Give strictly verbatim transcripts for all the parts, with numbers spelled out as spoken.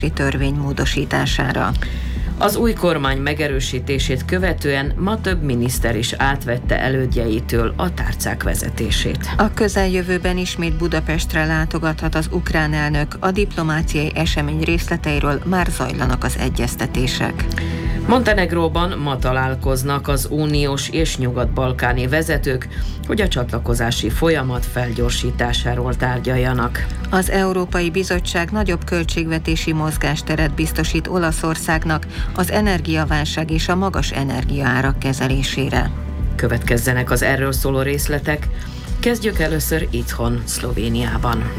törvény módosítására. Az új kormány megerősítését követően ma több miniszter is átvette elődjeitől a tárcák vezetését. A közeljövőben ismét Budapestre látogathat az ukrán elnök, a diplomáciai esemény részleteiről már zajlanak az egyeztetések. Montenegróban ma találkoznak az uniós és nyugat-balkáni vezetők, hogy a csatlakozási folyamat felgyorsításáról tárgyaljanak. Az Európai Bizottság nagyobb költségvetési mozgásteret biztosít Olaszországnak az energiaválság és a magas energiaárak kezelésére. Következzenek az erről szóló részletek. Kezdjük először itthon, Szlovéniában.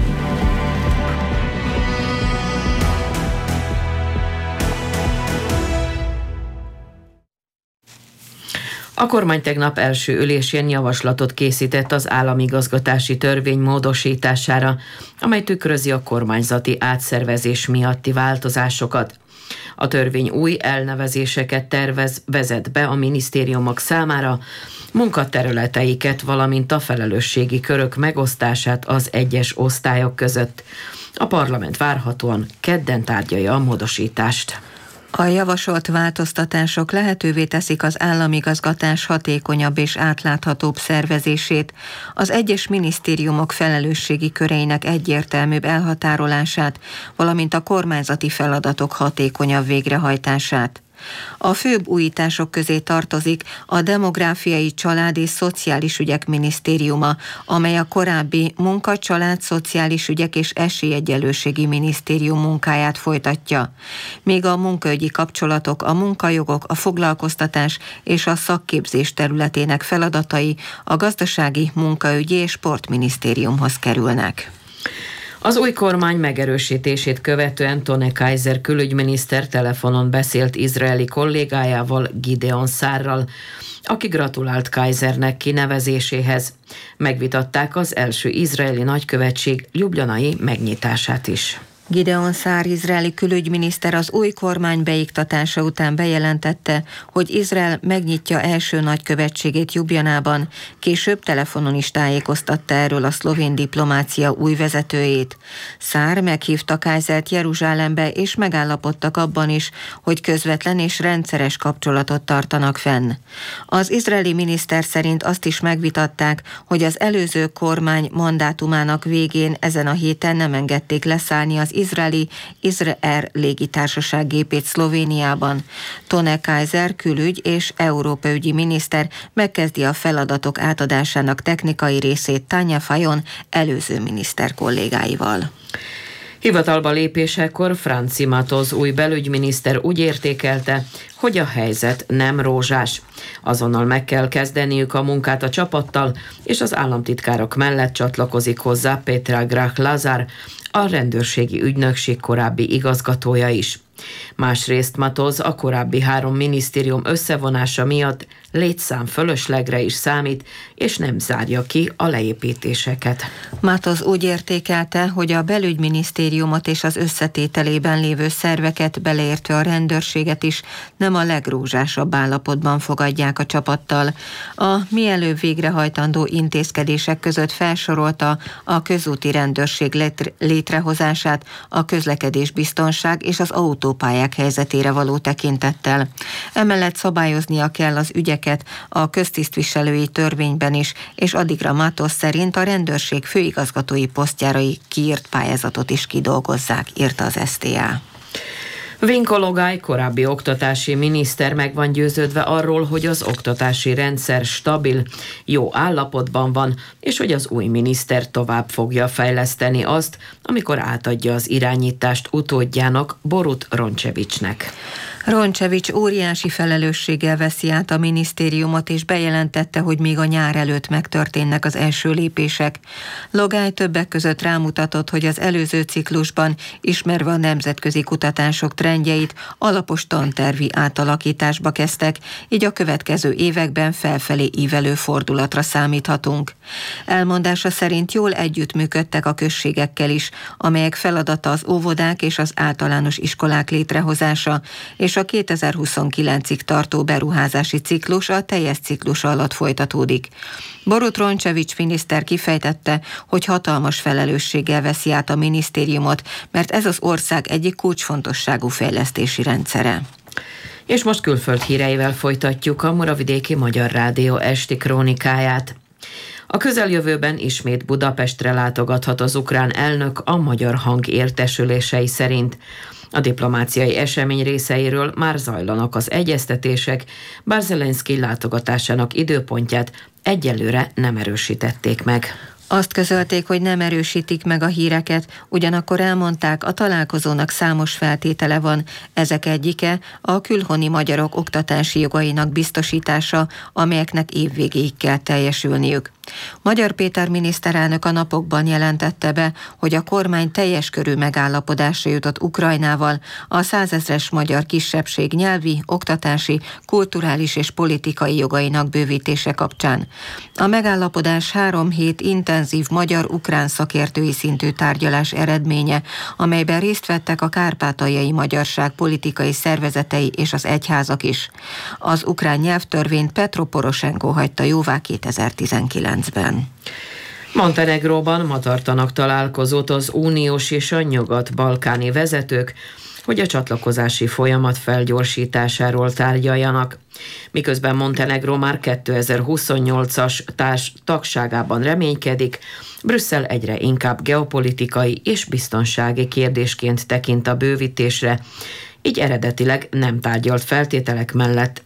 A kormány tegnap első ülésén javaslatot készített az államigazgatási törvény módosítására, amely tükrözi a kormányzati átszervezés miatti változásokat. A törvény új elnevezéseket tervez, vezet be a minisztériumok számára, munkaterületeiket, valamint a felelősségi körök megosztását az egyes osztályok között. A parlament várhatóan kedden tárgyalja a módosítást. A javasolt változtatások lehetővé teszik az államigazgatás hatékonyabb és átláthatóbb szervezését, az egyes minisztériumok felelősségi köreinek egyértelműbb elhatárolását, valamint a kormányzati feladatok hatékonyabb végrehajtását. A főbb újítások közé tartozik a Demográfiai, Család és Szociális Ügyek Minisztériuma, amely a korábbi Munka, Család, Szociális Ügyek és Esélyegyenlőségi Minisztérium munkáját folytatja. Míg a munkaügyi kapcsolatok, a munkajogok, a foglalkoztatás és a szakképzés területének feladatai a Gazdasági, Munkaügyi és Sportminisztériumhoz kerülnek. Az új kormány megerősítését követően Tone Kaiser külügyminiszter telefonon beszélt izraeli kollégájával, Gideon Sárral, aki gratulált Kaisernek kinevezéséhez. Megvitatták az első izraeli nagykövetség ljubljanai megnyitását is. Gideon Szár izraeli külügyminiszter az új kormány beiktatása után bejelentette, hogy Izrael megnyitja első nagykövetségét Ljubljanában, később telefonon is tájékoztatta erről a szlovén diplomácia új vezetőjét. Szár meghívta Kaisert Jeruzsálembe, és megállapodtak abban is, hogy közvetlen és rendszeres kapcsolatot tartanak fenn. Az izraeli miniszter szerint azt is megvitatták, hogy az előző kormány mandátumának végén ezen a héten nem engedték leszállni az izraeli Izrael légitársaság gépét Szlovéniában. Tone Kaiser külügy- és európaügyi miniszter megkezdi a feladatok átadásának technikai részét Tanja Fajon előző miniszter kollégáival. Hivatalba lépésekor Franci Matoz új belügyminiszter úgy értékelte, hogy a helyzet nem rózsás. Azonnal meg kell kezdeniük a munkát a csapattal, és az államtitkárok mellett csatlakozik hozzá Petra Grach Lazar, a rendőrségi ügynökség korábbi igazgatója is. Másrészt Matoz a korábbi három minisztérium összevonása miatt létszám fölöslegre is számít, és nem zárja ki a leépítéseket. Matoz úgy értékelte, hogy a belügyminisztériumot és az összetételében lévő szerveket, beleértve a rendőrséget is nem a legrózsásabb állapotban fogadják a csapattal. A mielőbb végrehajtandó intézkedések között felsorolta a közúti rendőrség létrehozását, a közlekedésbiztonság és az autópályák helyzetére való tekintettel. Emellett szabályoznia kell az ügyeket a köztisztviselői törvényben is, és addigra Matoz szerint a rendőrség főigazgatói posztjára kiírt pályázatot is kidolgozzák, írta az es té á. Vinko Logály korábbi oktatási miniszter meg van győződve arról, hogy az oktatási rendszer stabil, jó állapotban van, és hogy az új miniszter tovább fogja fejleszteni azt, amikor átadja az irányítást utódjának, Borut Rončevićnek. Rončević óriási felelősséggel veszi át a minisztériumot, és bejelentette, hogy még a nyár előtt megtörténnek az első lépések. Logály többek között rámutatott, hogy az előző ciklusban, ismerve a nemzetközi kutatások trendjeit, alapos tantervi átalakításba kezdtek, így a következő években felfelé ívelő fordulatra számíthatunk. Elmondása szerint jól együttműködtek a községekkel is, amelyek feladata az óvodák és az általános iskolák létrehozása, és és a kétezer-huszonkilencig tartó beruházási ciklus a teljes ciklus alatt folytatódik. Borut Rončević miniszter kifejtette, hogy hatalmas felelősséggel veszi át a minisztériumot, mert ez az ország egyik kulcsfontosságú fejlesztési rendszere. És most külföld híreivel folytatjuk a Muravidéki Magyar Rádió esti krónikáját. A közeljövőben ismét Budapestre látogathat az ukrán elnök a Magyar Hang értesülései szerint. A diplomáciai esemény részeiről már zajlanak az egyeztetések, bár Zelenszkij látogatásának időpontját egyelőre nem erősítették meg. Azt közölték, hogy nem erősítik meg a híreket, ugyanakkor elmondták, a találkozónak számos feltétele van. Ezek egyike a külhoni magyarok oktatási jogainak biztosítása, amelyeknek évvégéig kell teljesülniük. Magyar Péter miniszterelnök a napokban jelentette be, hogy a kormány teljes körű megállapodásra jutott Ukrajnával a százezres magyar kisebbség nyelvi, oktatási, kulturális és politikai jogainak bővítése kapcsán. A megállapodás három hét intenzív magyar-ukrán szakértői szintű tárgyalás eredménye, amelyben részt vettek a kárpátaljai magyarság politikai szervezetei és az egyházak is. Az ukrán nyelvtörvényt Petro Poroshenko hagyta jóvá kétezer-tizenkilencben. Montenegróban ma tartanak találkozót az uniós és a nyugat-balkáni vezetők, hogy a csatlakozási folyamat felgyorsításáról tárgyaljanak. Miközben Montenegró már kétezer-huszonnyolcas társ tagságában reménykedik, Brüsszel egyre inkább geopolitikai és biztonsági kérdésként tekint a bővítésre, így eredetileg nem tárgyalt feltételek mellett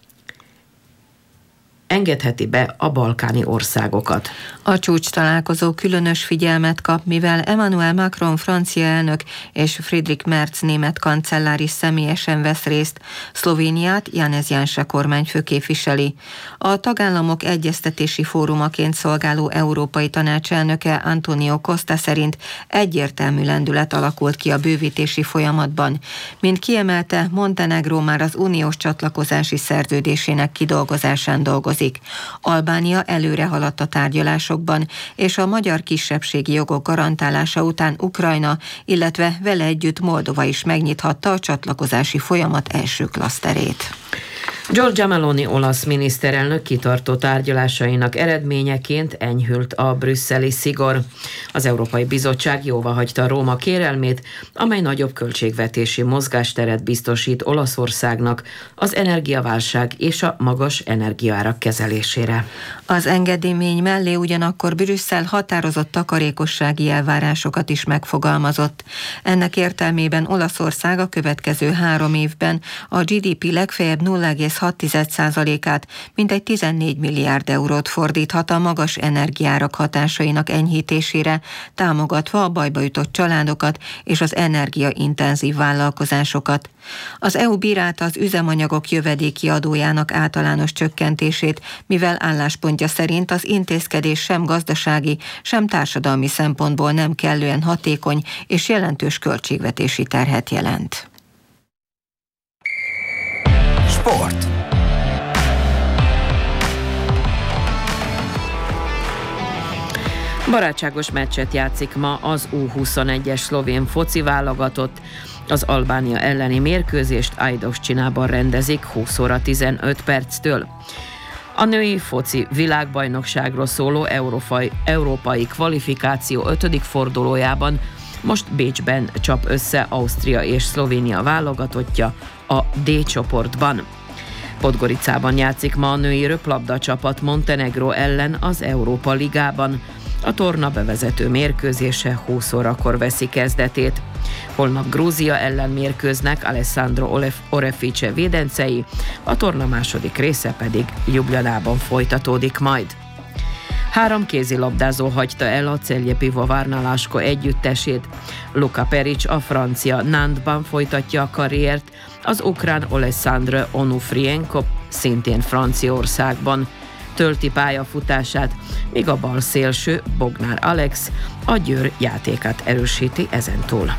engedheti be a balkáni országokat. A csúcs találkozó különös figyelmet kap, mivel Emmanuel Macron francia elnök és Friedrich Merz német kancellár is személyesen vesz részt. Szlovéniát Janez Janša kormányfő képviseli. A tagállamok egyeztetési fórumaként szolgáló Európai Tanács elnöke Antonio Costa szerint egyértelmű lendület alakult ki a bővítési folyamatban. Mint kiemelte, Montenegró már az uniós csatlakozási szerződésének kidolgozásán dolgozik. Albánia előre haladt a tárgyalásokban, és a magyar kisebbségi jogok garantálása után Ukrajna, illetve vele együtt Moldova is megnyithatta a csatlakozási folyamat első klaszterét. Giorgia Meloni olasz miniszterelnök kitartó tárgyalásainak eredményeként enyhült a brüsszeli szigor. Az Európai Bizottság jóvahagyta Róma kérelmét, amely nagyobb költségvetési mozgásteret biztosít Olaszországnak az energiaválság és a magas energiaárak kezelésére. Az engedélymény mellé ugyanakkor Brüsszel határozott takarékossági elvárásokat is megfogalmazott. Ennek értelmében Olaszország a következő három évben a gé dé pé legfeljebb nulla egész hat százalékát, mintegy tizennégy milliárd eurót fordíthat a magas energiárak hatásainak enyhítésére, támogatva a bajba jutott családokat és az energiaintenzív vállalkozásokat. Az é u bírálta az üzemanyagok jövedéki adójának általános csökkentését, mivel álláspontja szerint az intézkedés sem gazdasági, sem társadalmi szempontból nem kellően hatékony és jelentős költségvetési terhet jelent. Sport. Barátságos meccset játszik ma az U huszonegyes szlovén foci válogatott. Az Albánia elleni mérkőzést Ajdovcsinában rendezik húsz óra tizenöt perctől. A női foci világbajnokságról szóló európai, európai kvalifikáció ötödik fordulójában most Bécsben csap össze Ausztria és Szlovénia válogatottja a D csoportban. Podgoricában játszik ma a női röplabda csapat Montenegró ellen az Európa Ligában. A torna bevezető mérkőzése húsz órakor veszi kezdetét. Holnap Grúzia ellen mérkőznek Alessandro Orefice védencei, a torna második része pedig Ljubljanában folytatódik majd. Három kézilabdázó hagyta el a Celje Pivovarna Laško együttesét. Luka Peric a francia Nantban folytatja a karriert, az ukrán Alessandro Onufrienko szintén Franciaországban tölti pályafutását, míg a bal szélső Bognár Alex a Győr játékát erősíti ezentúl.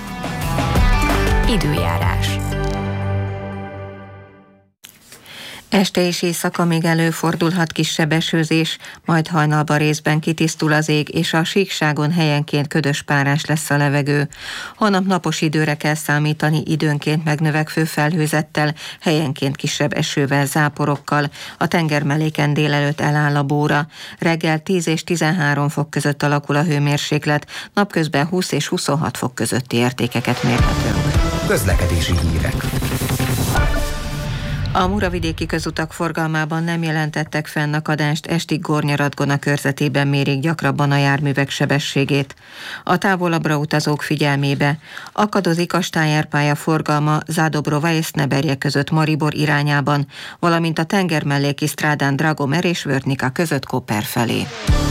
Időjárás. Este és éjszaka még előfordulhat kisebb esőzés, majd hajnalban részben kitisztul az ég, és a síkságon helyenként ködös párás lesz a levegő. Holnap napos időre kell számítani, időnként megnövekvő felhőzettel, helyenként kisebb esővel, záporokkal. A tengermelléken délelőtt eláll a bóra. Reggel tíz és tizenhárom fok között alakul a hőmérséklet, napközben húsz és huszonhat fok közötti értékeket mérhetünk. Közlekedési hírek. A muravidéki közutak forgalmában nem jelentettek fennakadást, estig Gornyaradgona körzetében mérik gyakrabban a járművek sebességét. A távolabbra utazók figyelmébe akadozik a stájárpálya forgalma Zádobrova és Sneberje között Maribor irányában, valamint a tengermelléki strádán Dragomer és Vörtnika között Koper felé.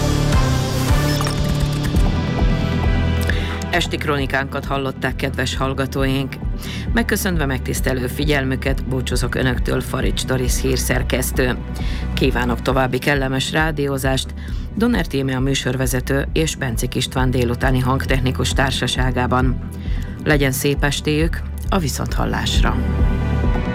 Esti krónikánkat hallották, kedves hallgatóink. Megköszönve megtisztelő figyelmüket, búcsúzok önöktől, Farics Doris hírszerkesztő. Kívánok további kellemes rádiózást. Donner Tímea a műsorvezető és Bencik István délutáni hangtechnikus társaságában. Legyen szép estéjük, a viszonthallásra!